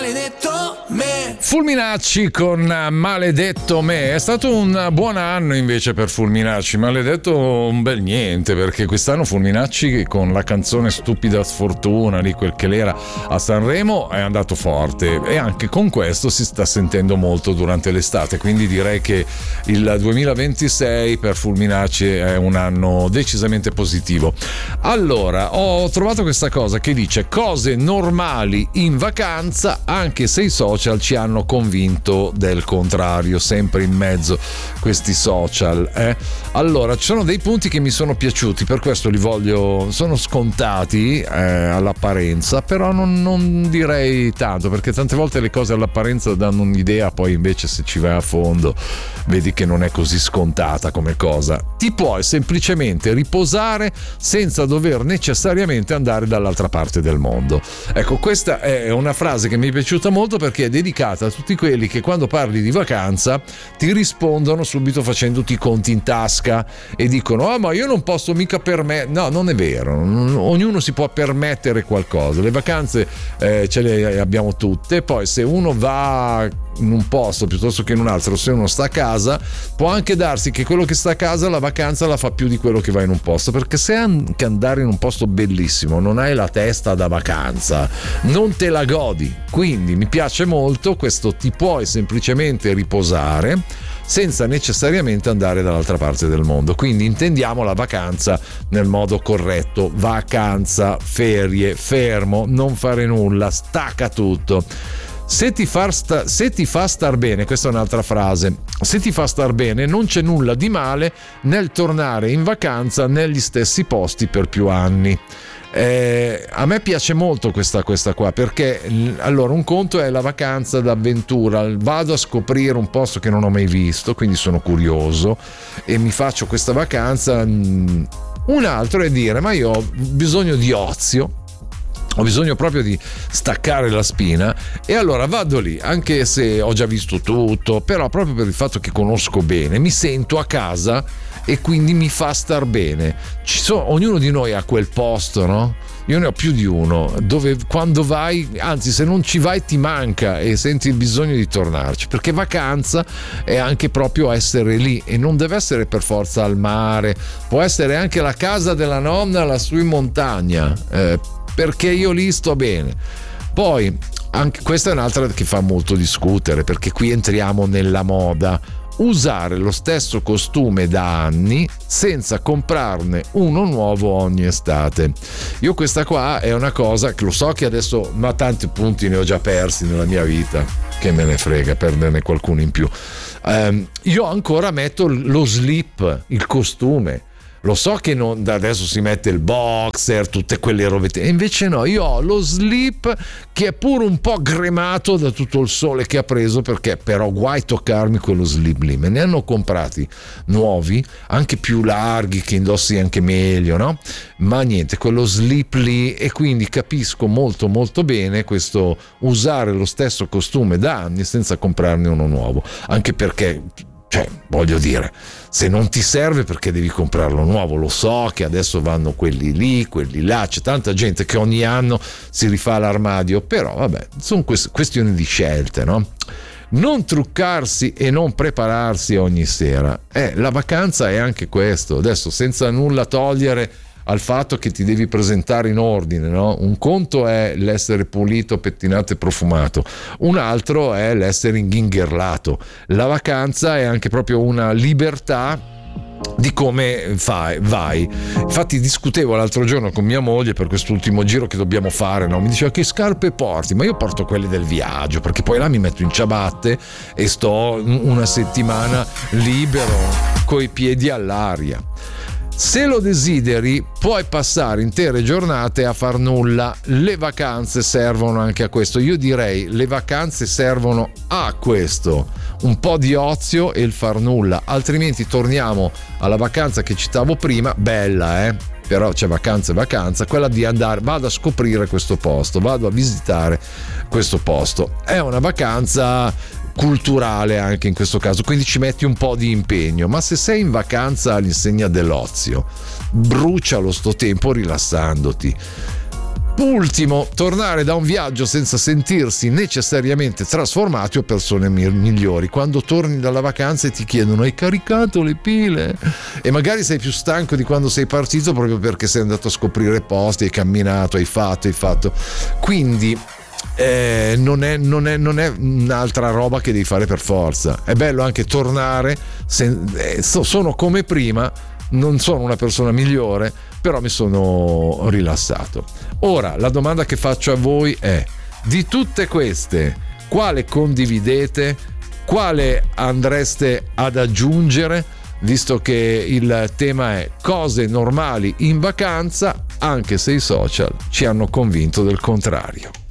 Maledetto me. Fulminacci con Maledetto me. È stato un buon anno invece per Fulminacci, maledetto un bel niente, perché quest'anno Fulminacci con la canzone Stupida Sfortuna di quel che l'era a Sanremo è andato forte, e anche con questo si sta sentendo molto durante l'estate, quindi direi che il 2026 per Fulminacci è un anno decisamente positivo. Allora, ho trovato questa cosa che dice: cose normali in vacanza, anche se i social ci hanno convinto del contrario. Sempre in mezzo questi social, Allora, ci sono dei punti che mi sono piaciuti, per questo li voglio, sono scontati all'apparenza, però non direi tanto, perché tante volte le cose all'apparenza danno un'idea, poi invece se ci vai a fondo vedi che non è così scontata come cosa. Ti puoi semplicemente riposare senza dover necessariamente andare dall'altra parte del mondo. Ecco, questa è una frase che mi è piaciuta molto, perché è dedicata a tutti quelli che quando parli di vacanza ti rispondono subito facendoti i conti in tasca e dicono: ah, ma io non posso mica No, non è vero, ognuno si può permettere qualcosa. Le vacanze ce le abbiamo tutte, poi se uno va in un posto piuttosto che in un altro, se uno sta a casa, può anche darsi che quello che sta a casa la vacanza la fa più di quello che va in un posto, perché se anche andare in un posto bellissimo non hai la testa da vacanza, non te la godi. Quindi mi piace molto questo: ti puoi semplicemente riposare senza necessariamente andare dall'altra parte del mondo. Quindi intendiamo la vacanza nel modo corretto: vacanza, ferie, fermo, non fare nulla, stacca tutto. Se ti fa star bene, questa è un'altra frase, se ti fa star bene non c'è nulla di male nel tornare in vacanza negli stessi posti per più anni. A me piace molto questa qua, perché allora un conto è la vacanza d'avventura, vado a scoprire un posto che non ho mai visto, quindi sono curioso e mi faccio questa vacanza. Un altro è dire: ma io ho bisogno di ozio, ho bisogno proprio di staccare la spina, e allora vado lì, anche se ho già visto tutto, però proprio per il fatto che conosco bene, mi sento a casa e quindi mi fa star bene. Ognuno di noi ha quel posto, no? Io ne ho più di uno, dove quando vai, anzi se non ci vai ti manca e senti il bisogno di tornarci, perché vacanza è anche proprio essere lì, e non deve essere per forza al mare, può essere anche la casa della nonna lassù in montagna, perché io lì sto bene. Poi anche questa è un'altra che fa molto discutere, perché qui entriamo nella moda: usare lo stesso costume da anni senza comprarne uno nuovo ogni estate. Io questa qua è una cosa che lo so che adesso, ma tanti punti ne ho già persi nella mia vita, che me ne frega perderne qualcuno in più. Io ancora metto lo slip, il costume. Lo so che da adesso si mette il boxer, tutte quelle robette, e invece no, io ho lo slip che è pure un po' gremato da tutto il sole che ha preso, perché però guai toccarmi quello slip lì. Me ne hanno comprati nuovi, anche più larghi, che indossi anche meglio, no? Ma niente, quello slip lì, e quindi capisco molto molto bene questo usare lo stesso costume da anni senza comprarne uno nuovo, anche perché, cioè, voglio dire, se non ti serve perché devi comprarlo nuovo? Lo so che adesso vanno quelli lì, quelli là, c'è tanta gente che ogni anno si rifà l'armadio, però vabbè, sono questioni di scelte, no? Non truccarsi e non prepararsi ogni sera. La vacanza è anche questo, adesso senza nulla togliere al fatto che ti devi presentare in ordine, no? Un conto è l'essere pulito, pettinato e profumato, un altro è l'essere inghinghierlato. La vacanza è anche proprio una libertà di come vai. Infatti discutevo l'altro giorno con mia moglie per quest'ultimo giro che dobbiamo fare, no? Mi diceva: che scarpe porti? Ma io porto quelle del viaggio, perché poi là mi metto in ciabatte e sto una settimana libero coi piedi all'aria. Se lo desideri, puoi passare intere giornate a far nulla. Le vacanze servono anche a questo. Io direi le vacanze servono a questo, un po' di ozio e il far nulla. Altrimenti torniamo alla vacanza che citavo prima, bella, però c'è vacanza e vacanza, quella di vado a scoprire questo posto, vado a visitare questo posto. È una vacanza culturale anche in questo caso, quindi ci metti un po' di impegno. Ma se sei in vacanza all'insegna dell'ozio, brucialo sto tempo rilassandoti. Ultimo, tornare da un viaggio senza sentirsi necessariamente trasformati o persone migliori. Quando torni dalla vacanza e ti chiedono: hai caricato le pile? E magari sei più stanco di quando sei partito, proprio perché sei andato a scoprire posti, hai camminato, hai fatto. Quindi non è un'altra roba che devi fare per forza. È bello anche tornare, sono come prima, non sono una persona migliore, però mi sono rilassato. Ora, la domanda che faccio a voi è: di tutte queste, quale condividete? Quale andreste ad aggiungere? Visto che il tema è cose normali in vacanza, anche se i social ci hanno convinto del contrario.